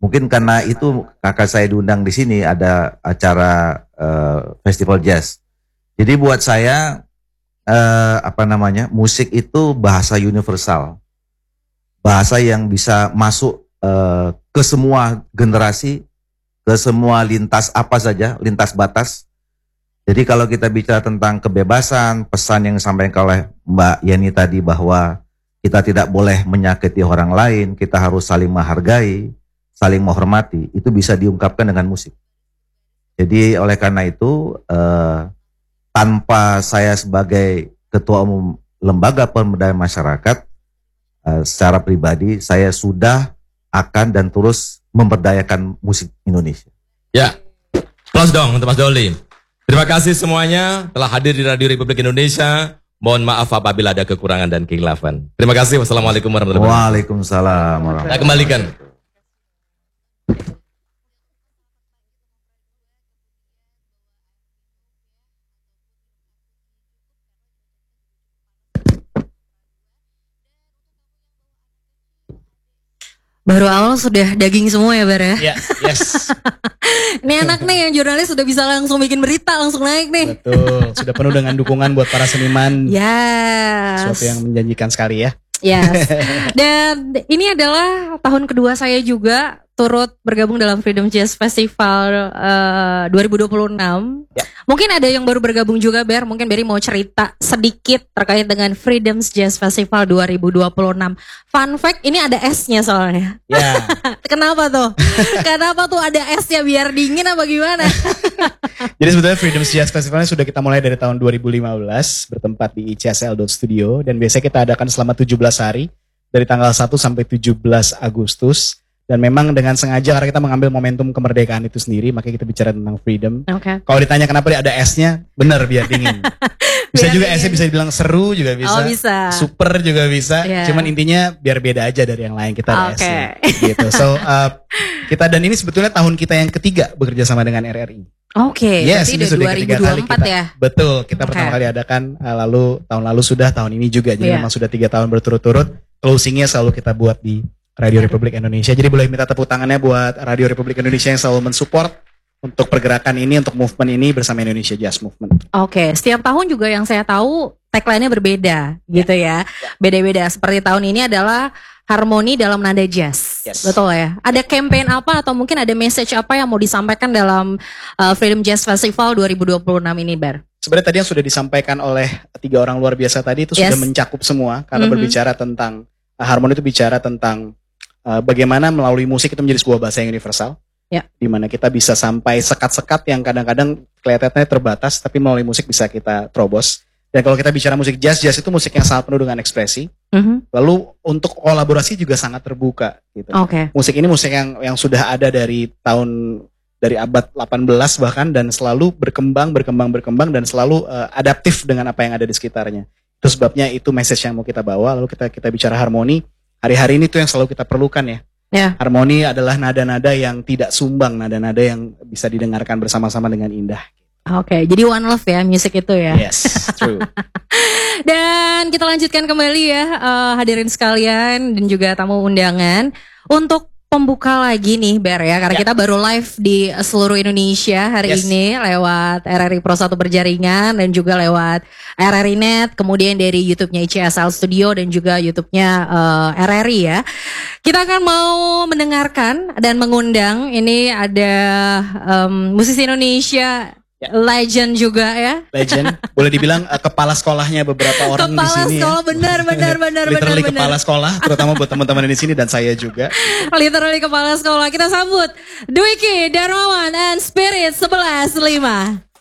Mungkin karena itu kakak saya diundang di sini ada acara festival jazz. Jadi buat saya musik itu bahasa universal, bahasa yang bisa masuk ke semua generasi, ke semua lintas apa saja, lintas batas. Jadi kalau kita bicara tentang kebebasan, pesan yang disampaikan oleh Mbak Yeni tadi bahwa kita tidak boleh menyakiti orang lain, kita harus saling menghargai, saling menghormati, itu bisa diungkapkan dengan musik. Jadi oleh karena itu, tanpa saya sebagai Ketua Umum Lembaga Pemberdayaan Masyarakat, secara pribadi saya sudah akan dan terus memberdayakan musik Indonesia. Ya, aplaus dong untuk Mas Doli. Terima kasih semuanya telah hadir di Radio Republik Indonesia. Mohon maaf apabila ada kekurangan dan kekhilafan. Terima kasih. Wassalamualaikum warahmatullahi wabarakatuh. Waalaikumsalam warahmatullahi Saya kembalikan. Baru awal sudah daging semua ya Bar ya? Ya, yes. Ini enak nih yang jurnalis sudah bisa langsung bikin berita, langsung naik nih. Betul, sudah penuh dengan dukungan buat para seniman. Yes. Sesuatu yang menjanjikan sekali ya. Yes. Dan ini adalah tahun kedua saya juga turut bergabung dalam Freedom Jazz Festival 2026. Ya. Mungkin ada yang baru bergabung juga Ber, mungkin Berry mau cerita sedikit terkait dengan Freedom Jazz Festival 2026. Fun fact, ini ada S-nya soalnya. Ya. Kenapa tuh? Kenapa tuh ada S-nya, biar dingin apa gimana? Jadi sebetulnya Freedom Jazz Festivalnya sudah kita mulai dari tahun 2015 bertempat di ICSL.studio dan biasanya kita adakan selama 17 hari dari tanggal 1 sampai 17 Agustus. Dan memang dengan sengaja karena kita mengambil momentum kemerdekaan itu sendiri, makanya kita bicara tentang freedom. Okay. Kalau ditanya kenapa ada S-nya, benar biar dingin. Bisa Biar juga dingin. S-nya bisa dibilang seru juga bisa. Oh, bisa. Super juga bisa. Yeah. Cuman intinya biar beda aja dari yang lain, kita ada S-nya. Gitu. So kita dan ini sebetulnya tahun kita yang ketiga bekerja sama dengan RRI. Oke, Yes, berarti ini udah sudah ketiga kali 2024 kita. ya? Betul, kita pertama kali adakan tahun lalu sudah, tahun ini juga. Jadi memang sudah 3 tahun berturut-turut. Closingnya selalu kita buat di Radio Republik Indonesia. Jadi boleh minta tepuk tangannya buat Radio Republik Indonesia yang selalu mensupport untuk pergerakan ini, untuk movement ini bersama Indonesia Jazz Movement. Oke, setiap tahun juga yang saya tahu tagline-nya berbeda gitu ya. Beda-beda. Seperti tahun ini adalah harmoni dalam nada jazz. Yes. Betul ya? Ada campaign apa atau mungkin ada message apa yang mau disampaikan dalam Freedom Jazz Festival 2026 ini, Bar? Sebenarnya tadi yang sudah disampaikan oleh 3 orang luar biasa tadi itu sudah mencakup semua. Karena berbicara tentang, harmoni itu bicara tentang bagaimana melalui musik itu menjadi sebuah bahasa yang universal. Ya. Dimana kita bisa sampai sekat-sekat yang kadang-kadang kelihatannya terbatas, tapi melalui musik bisa kita terobos. Dan kalau kita bicara musik jazz, jazz itu musik yang sangat penuh dengan ekspresi. Lalu untuk kolaborasi juga sangat terbuka. Gitu. Musik ini musik yang sudah ada dari abad 18 bahkan, dan selalu berkembang dan selalu adaptif dengan apa yang ada di sekitarnya. Itu sebabnya itu message yang mau kita bawa. Lalu kita bicara harmoni. Hari-hari ini tuh yang selalu kita perlukan ya. Harmoni adalah nada-nada yang tidak sumbang, nada-nada yang bisa didengarkan bersama-sama dengan indah. Oke, jadi one love ya musik itu ya. Yes, true. Dan kita lanjutkan kembali ya hadirin sekalian dan juga tamu undangan untuk pembuka lagi nih Ber ya, karena kita baru live di seluruh Indonesia hari ini lewat RRI Pro 1 Berjaringan dan juga lewat RRI Net, kemudian dari YouTube-nya ICSL Studio dan juga YouTube-nya RRI ya. Kita akan mau mendengarkan dan mengundang, ini ada musisi Indonesia legend juga ya. Legend. Boleh dibilang kepala sekolahnya beberapa orang di sini. Kepala sekolah ya. benar. Literally kepala sekolah, terutama buat teman-teman di sini dan saya juga. Literally kepala sekolah. Kita sambut Dwiki Darmawan and Spirit 11.5.